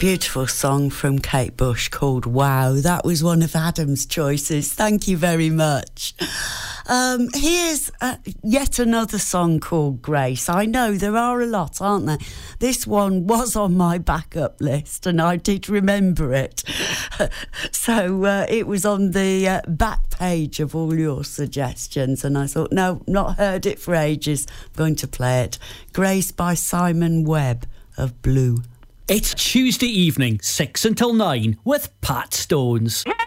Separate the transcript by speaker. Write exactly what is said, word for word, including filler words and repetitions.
Speaker 1: Beautiful song from Kate Bush called Wow. That was one of Adam's choices. Thank you very much. Um, here's uh, yet another song called Grace. I know there are a lot, aren't there? This one was on my backup list and I did remember it. so uh, it was on the uh, back page of all your suggestions and I thought, no, not heard it for ages. I'm going to play it. Grace by Simon Webb of Blue.
Speaker 2: It's Tuesday evening, six until nine, with Pat Stones.